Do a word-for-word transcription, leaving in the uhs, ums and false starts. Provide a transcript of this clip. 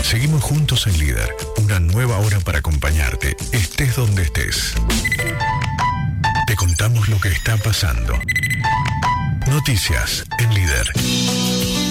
Seguimos juntos en Líder, una nueva hora para acompañarte, estés donde estés. Te contamos lo que está pasando. Noticias en Líder.